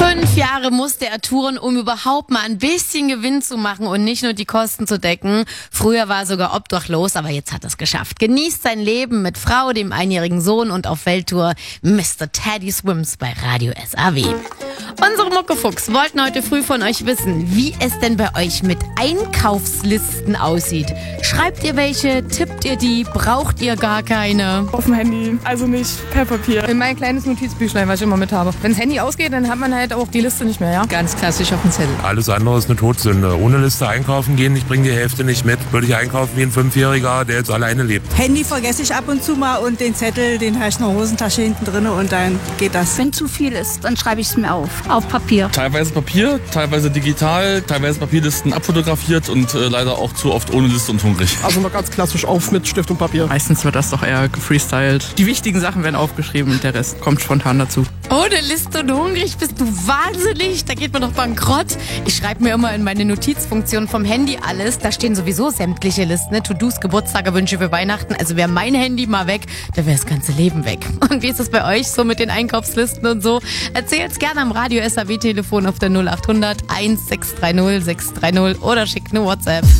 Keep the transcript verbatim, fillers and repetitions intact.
Fünf Jahre musste er touren, um überhaupt mal ein bisschen Gewinn zu machen und nicht nur die Kosten zu decken. Früher war er sogar obdachlos, aber jetzt hat er es geschafft. Genießt sein Leben mit Frau, dem einjährigen Sohn und auf Welttour. Mister Teddy Swims bei Radio S A W. Unsere Muckefuchs wollten heute früh von euch wissen, wie es denn bei euch mit Einkaufslisten aussieht. Schreibt ihr welche? Tippt ihr die? Braucht ihr gar keine? Auf dem Handy, also nicht per Papier. In mein kleines Notizbüchlein, was ich immer mit habe. Wenn das Handy ausgeht, dann hat man halt auch die Liste nicht mehr, ja? Ganz klassisch auf dem Zettel. Alles andere ist eine Todsünde. Ohne Liste einkaufen gehen, ich bringe die Hälfte nicht mit. Würde ich einkaufen wie ein Fünfjähriger, der jetzt alleine lebt. Handy vergesse ich ab und zu mal und den Zettel, den habe ich in der Hosentasche hinten drin und dann geht das. Wenn zu viel ist, dann schreibe ich es mir auf, auf Papier. Teilweise Papier, teilweise digital, teilweise Papierlisten abfotografiert und äh, leider auch zu oft ohne Liste und hungrig. Also mal ganz klassisch auf mit Stift und Papier. Meistens wird das doch eher gefreestylt. Die wichtigen Sachen werden aufgeschrieben und der Rest kommt spontan dazu. Ohne Liste und hungrig bist du wahnsinnig. Da geht man doch bankrott. Ich schreibe mir immer in meine Notizfunktion vom Handy alles. Da stehen sowieso sämtliche Listen, ne? To-Dos, Geburtstage, Wünsche für Weihnachten. Also wäre mein Handy mal weg, da wäre das ganze Leben weg. Und wie ist es bei euch so mit den Einkaufslisten und so? Erzählt's gerne am Radio S A W Telefon auf der null acht hundert eins sechs drei null sechs drei null oder schickt eine WhatsApp.